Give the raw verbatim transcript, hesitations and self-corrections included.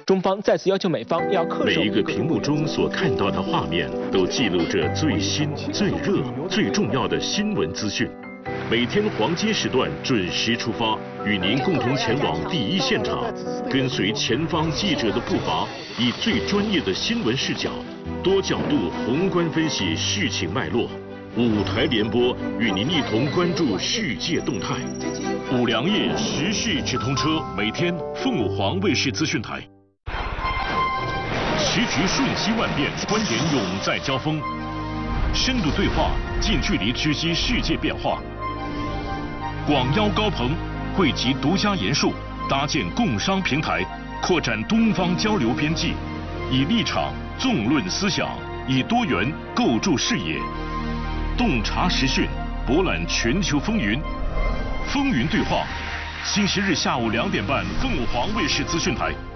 中方再次要求美方要恪守每一个屏幕中所看到的画面，都记录着最新、最热、最重要的新闻资讯。每天黄金时段准时出发，与您共同前往第一现场，跟随前方记者的步伐，以最专业的新闻视角，多角度宏观分析事情脉络。五台联播与您一同关注世界动态。五粮液时事直通车，每天凤凰卫视资讯台。时局瞬息万变，观点永在交锋，深度对话，近距离直击世界变化。广邀高朋，汇集独家研述，搭建共商平台，扩展东方交流边际，以立场纵论思想，以多元构筑视野，洞察时讯，博览全球风云。风云对话，星期日下午两点半，凤凰卫视资讯台。